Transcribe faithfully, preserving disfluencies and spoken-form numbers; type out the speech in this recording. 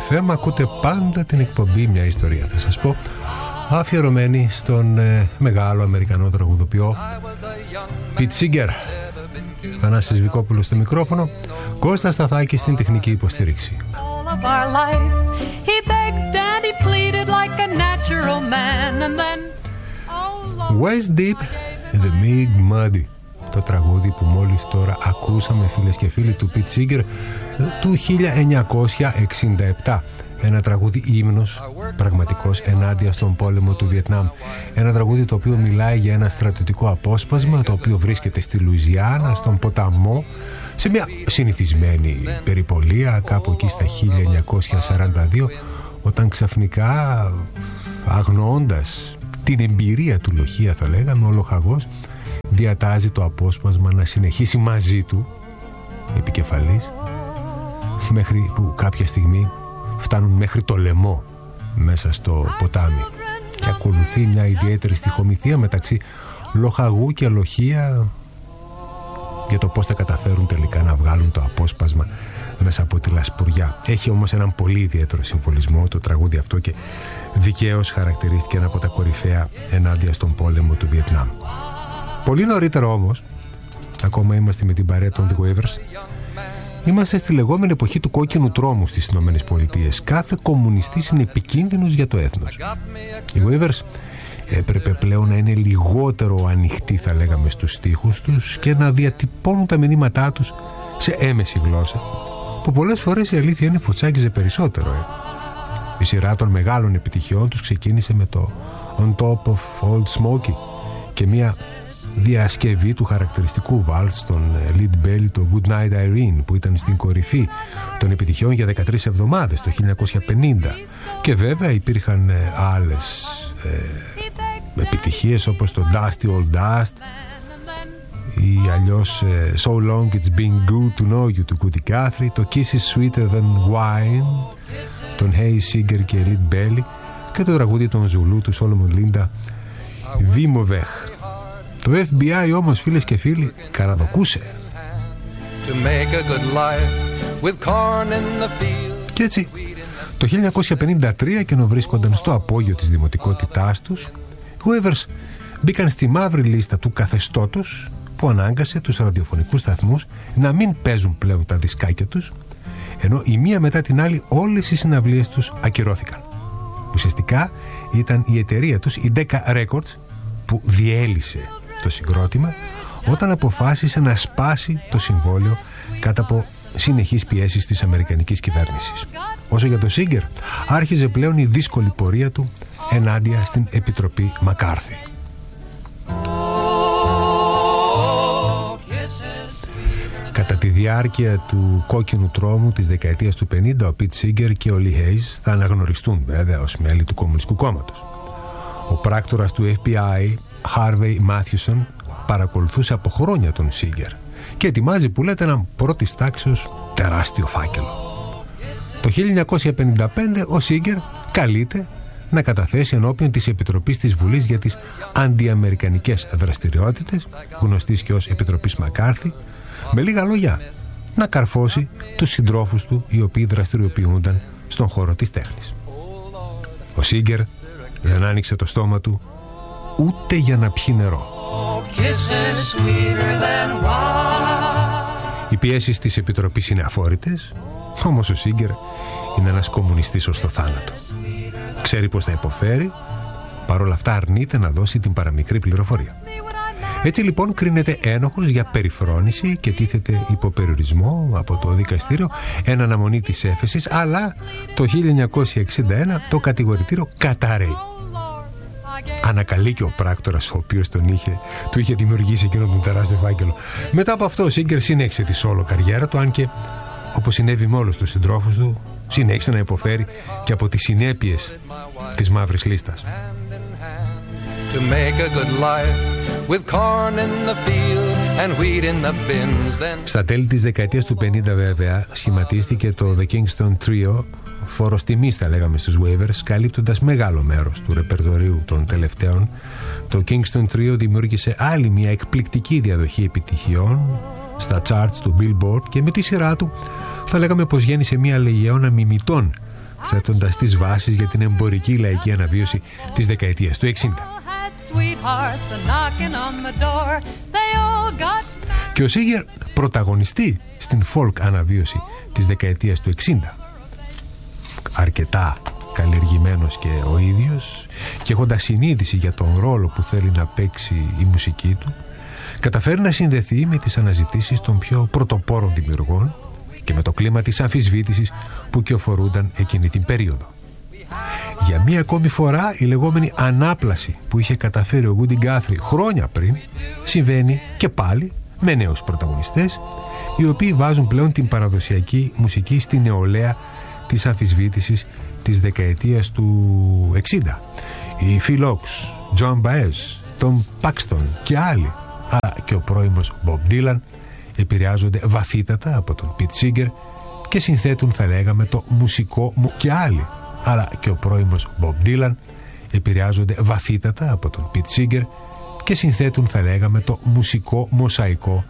εφ εμ ακούτε πάντα την εκπομπή Μια Ιστορία, θα σας πω, αφιερωμένη στον ε, μεγάλο Αμερικανό τραγουδοποιό Πιτ Σίγκερ. Θανάσης Βικόπουλος στο μικρόφωνο, Κώστας Σταθάκης στην τεχνική υποστήριξη. Waist Deep, The Big Muddy, το τραγούδι που μόλις τώρα ακούσαμε, φίλες και φίλοι, του Πιτ Σίγκερ του χίλια εννιακόσια εξήντα επτά. Ένα τραγούδι ύμνος, πραγματικός, ενάντια στον πόλεμο του Βιετνάμ. Ένα τραγούδι το οποίο μιλάει για ένα στρατιωτικό απόσπασμα το οποίο βρίσκεται στη Λουιζιάννα, στον ποταμό, σε μια συνηθισμένη περιπολία κάπου εκεί στα χίλια εννιακόσια σαράντα δύο, όταν ξαφνικά, αγνοώντας την εμπειρία του λοχεία, θα λέγαμε, ο λοχαγός διατάζει το απόσπασμα να συνεχίσει μαζί του, επικεφαλής, μέχρι που κάποια στιγμή φτάνουν μέχρι το λαιμό μέσα στο ποτάμι και ακολουθεί μια ιδιαίτερη στιχομυθία μεταξύ λοχαγού και λοχεία για το πώς θα καταφέρουν τελικά να βγάλουν το απόσπασμα μέσα από τη λασπουριά. Έχει όμως έναν πολύ ιδιαίτερο συμβολισμό το τραγούδι αυτό και δικαίως χαρακτηρίστηκε ένα από τα κορυφαία ενάντια στον πόλεμο του Βιετνάμ. Πολύ νωρίτερα όμως, ακόμα είμαστε με την παρέα των The Waivers, είμαστε στη λεγόμενη εποχή του κόκκινου τρόμου στις Ηνωμένες Πολιτείες. Κάθε κομμουνιστής είναι επικίνδυνος για το έθνος. Οι Waivers έπρεπε πλέον να είναι λιγότερο ανοιχτοί, θα λέγαμε, στους στίχους τους και να διατυπώνουν τα μηνύματά τους σε έμεση γλώσσα, που πολλές φορές η αλήθεια είναι που τσάκιζε περισσότερο. Ε. Η σειρά των μεγάλων επιτυχιών τους ξεκίνησε με το On Top of Old Smoky και μια διασκευή του χαρακτηριστικού βάλς των Lead Belly, το Good Night Irene, που ήταν στην κορυφή των επιτυχιών για δεκατρείς εβδομάδες το χίλια εννιακόσια πενήντα. Και βέβαια υπήρχαν ε, άλλες ε, επιτυχίες όπως το Dusty Old Dust ή αλλιώς ε, So Long It's Been Good To Know You του Cootie Guthrie, το Kiss Is Sweeter Than Wine των Hey Seeger και Lead Belly και το τραγούδι των Ζουλού του Solomon Linda, Vimovech. Το εφ μπι άι όμως, φίλες και φίλοι, καραδοκούσε. Και έτσι, το χίλια εννιακόσια πενήντα τρία, και ενώ βρίσκονταν στο απόγειο της δημοτικότητάς τους, οι Waivers μπήκαν στη μαύρη λίστα του καθεστώτος που ανάγκασε τους ραδιοφωνικούς σταθμούς να μην παίζουν πλέον τα δισκάκια τους, ενώ η μία μετά την άλλη όλες οι συναυλίες τους ακυρώθηκαν. Ουσιαστικά ήταν η εταιρεία τους, η Decca Records, που διέλυσε το συγκρότημα όταν αποφάσισε να σπάσει το συμβόλαιο κάτω από συνεχείς πιέσεις της αμερικανικής κυβέρνησης. Όσο για τον Σίγκερ, άρχιζε πλέον η δύσκολη πορεία του ενάντια στην Επιτροπή Μακάρθι. Κατά τη διάρκεια του κόκκινου τρόμου της δεκαετίας του πενήντα, ο Πιτ Σίγκερ και ο Λι Χέις θα αναγνωριστούν βέβαια ως μέλη του Κομμουνιστικού Κόμματος. Ο πράκτορας του εφ μπι άι, Harvey Mathewson, παρακολουθούσε από χρόνια τον Σίγκερ και ετοιμάζει, που λέτε, έναν πρώτης τάξεως τεράστιο φάκελο. Το χίλια εννιακόσια πενήντα πέντε ο Σίγκερ καλείται να καταθέσει ενώπιον της Επιτροπής της Βουλής για τις αντιαμερικανικές δραστηριότητες, γνωστής και ως Επιτροπής Μακάρθι, με λίγα λόγια να καρφώσει τους συντρόφους του οι οποίοι δραστηριοποιούνταν στον χώρο της τέχνης. Ο Σίγκερ δεν άνοιξε το στόμα του ούτε για να πιει νερό. Οι πιέσεις της Επιτροπής είναι αφόρητες, όμως ο Σίγκερ είναι ένας κομμουνιστής ως το θάνατο. Ξέρει πως θα υποφέρει, παρόλα αυτά αρνείται να δώσει την παραμικρή πληροφορία. Έτσι λοιπόν κρίνεται ένοχος για περιφρόνηση και τίθεται υπό περιορισμό από το δικαστήριο εν αναμονή της έφεσης, αλλά το χίλια εννιακόσια εξήντα ένα το κατηγορητήριο καταρρέει. Ανακαλεί και ο πράκτορας, ο οποίος τον είχε, του είχε δημιουργήσει εκείνο τον τεράστιο φάκελο. Μετά από αυτό ο Σίγκερ συνέχισε τη σόλο καριέρα του, αν και όπως συνέβη με όλους τους συντρόφους του, συνέχισε να υποφέρει και από τις συνέπειες της μαύρης λίστας. Στα τέλη της δεκαετίας του πενήντα βέβαια σχηματίστηκε το The Kingston Trio, φόρος τιμής θα λέγαμε στους Waivers, καλύπτοντας μεγάλο μέρος του ρεπερτορίου των τελευταίων. Το Kingston Trio δημιούργησε άλλη μια εκπληκτική διαδοχή επιτυχιών στα charts του Billboard και με τη σειρά του θα λέγαμε πως γέννησε μια λεγεώνα μιμητών θέτοντας τις βάσεις για την εμπορική λαϊκή αναβίωση της δεκαετίας του εξήντα. Και ο Σίγερ πρωταγωνιστεί στην folk αναβίωση της δεκαετίας του εξήντα. Αρκετά καλλιεργημένος και ο ίδιος και έχοντας συνείδηση για τον ρόλο που θέλει να παίξει η μουσική του, καταφέρει να συνδεθεί με τις αναζητήσεις των πιο πρωτοπόρων δημιουργών και με το κλίμα της αμφισβήτησης που κυοφορούνταν εκείνη την περίοδο. Για μία ακόμη φορά η λεγόμενη ανάπλαση που είχε καταφέρει ο Woody Guthrie χρόνια πριν συμβαίνει και πάλι με νέους πρωταγωνιστές, οι οποίοι βάζουν πλέον την παραδοσιακή μουσική στη νεολαία της αμφισβήτησης της δεκαετίας του εξήντα. Οι Phil Ochs, Joan Baez, Tom Paxton και άλλοι, αλλά και ο πρώιμος Bob Dylan, επηρεάζονται βαθύτατα από τον Pete Seeger και συνθέτουν, θα λέγαμε, το μουσικό μου και άλλοι, αλλά και ο πρώιμος Bob Dylan επηρεάζονται βαθύτατα από τον Pete Seeger και συνθέτουν, θα λέγαμε, το μουσικό μοσαϊκό